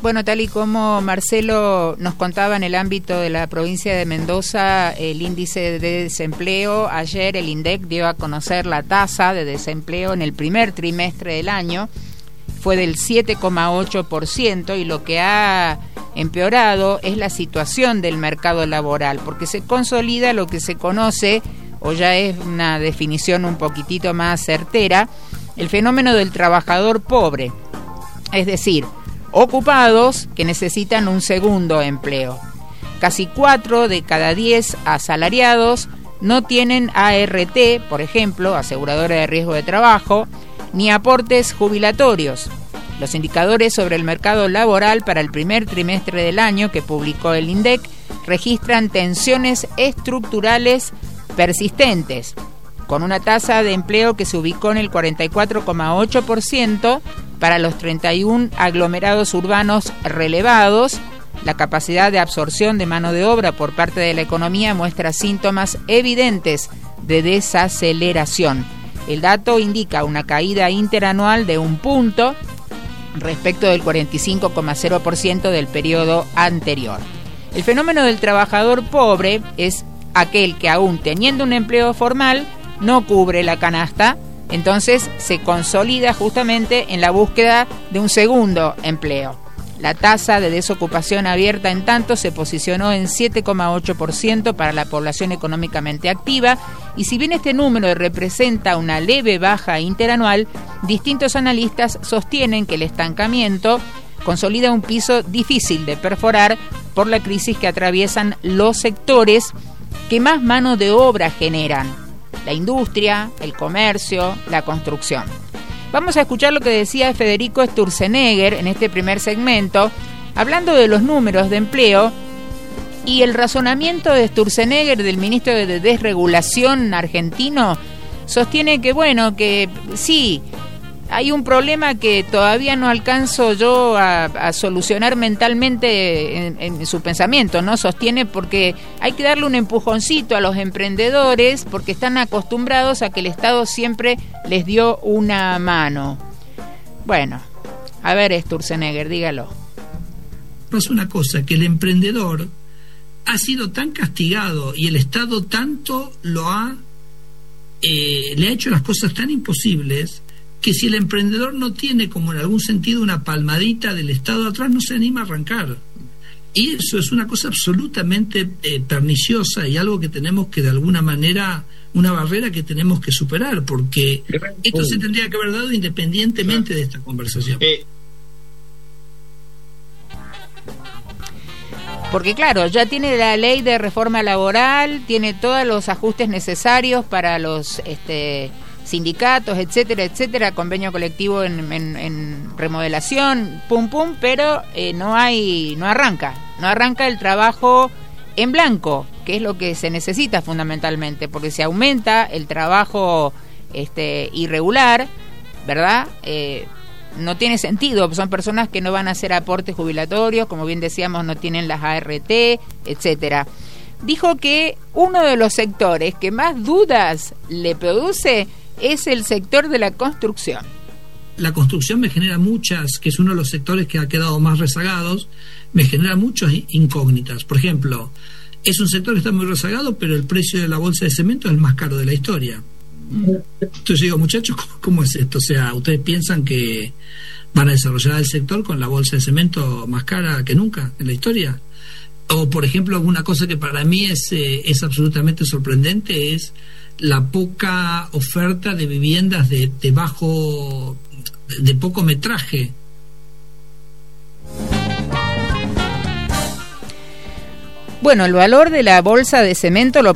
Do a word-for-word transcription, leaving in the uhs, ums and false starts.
Bueno, tal y como Marcelo nos contaba en el ámbito de la provincia de Mendoza, el índice de desempleo, ayer el INDEC dio a conocer la tasa de desempleo en el primer trimestre del año, fue del siete coma ocho por ciento, y lo que ha empeorado es la situación del mercado laboral, porque se consolida lo que se conoce, o ya es una definición un poquitito más certera, el fenómeno del trabajador pobre, es decir, ocupados que necesitan un segundo empleo. Casi cuatro de cada diez asalariados no tienen A R T, por ejemplo, aseguradora de riesgo de trabajo, ni aportes jubilatorios. Los indicadores sobre el mercado laboral para el primer trimestre del año que publicó el INDEC registran tensiones estructurales persistentes, con una tasa de empleo que se ubicó en el cuarenta y cuatro coma ocho por ciento para los treinta y uno aglomerados urbanos relevados. La capacidad de absorción de mano de obra por parte de la economía muestra síntomas evidentes de desaceleración. El dato indica una caída interanual de un punto respecto del cuarenta y cinco coma cero por ciento del periodo anterior. El fenómeno del trabajador pobre es aquel que, aún teniendo un empleo formal, no cubre la canasta, entonces se consolida justamente en la búsqueda de un segundo empleo. La tasa de desocupación abierta, en tanto, se posicionó en siete coma ocho por ciento para la población económicamente activa, y si bien este número representa una leve baja interanual, distintos analistas sostienen que el estancamiento consolida un piso difícil de perforar por la crisis que atraviesan los sectores que más mano de obra generan: la industria, el comercio, la construcción. Vamos a escuchar lo que decía Federico Sturzenegger en este primer segmento, hablando de los números de empleo y el razonamiento de Sturzenegger, del ministro de Desregulación argentino. Sostiene que, bueno, que sí, hay un problema que todavía no alcanzo yo a, a solucionar mentalmente en, en su pensamiento, ¿no? Sostiene porque hay que darle un empujoncito a los emprendedores porque están acostumbrados a que el Estado siempre les dio una mano. Bueno, a ver, Sturzenegger, dígalo. Pasa una cosa, que el emprendedor ha sido tan castigado y el Estado tanto lo ha, eh, le ha hecho las cosas tan imposibles, que si el emprendedor no tiene, como en algún sentido, una palmadita del Estado atrás, no se anima a arrancar. Y eso es una cosa absolutamente eh, perniciosa, y algo que tenemos que, de alguna manera, una barrera que tenemos que superar, porque esto se tendría que haber dado independientemente de esta conversación. Porque claro, ya tiene la ley de reforma laboral, tiene todos los ajustes necesarios para los este, sindicatos, etcétera, etcétera, convenio colectivo en, en, en remodelación, pum pum, pero eh, no hay, no arranca, no arranca el trabajo en blanco, que es lo que se necesita fundamentalmente, porque se aumenta el trabajo este, irregular, ¿verdad? Eh, no tiene sentido, son personas que no van a hacer aportes jubilatorios, como bien decíamos, no tienen las A R T, etcétera. Dijo que uno de los sectores que más dudas le produce es el sector de la construcción. La construcción me genera muchas, que es uno de los sectores que ha quedado más rezagados, me genera muchas incógnitas. Por ejemplo, es un sector que está muy rezagado, pero el precio de la bolsa de cemento es el más caro de la historia. Entonces digo, muchachos, ¿cómo, cómo es esto? O sea, ¿ustedes piensan que van a desarrollar el sector con la bolsa de cemento más cara que nunca en la historia? O, por ejemplo, alguna cosa que para mí es, eh, es absolutamente sorprendente es la poca oferta de viviendas de, de bajo, de poco metraje. Bueno, el valor de la bolsa de cemento lo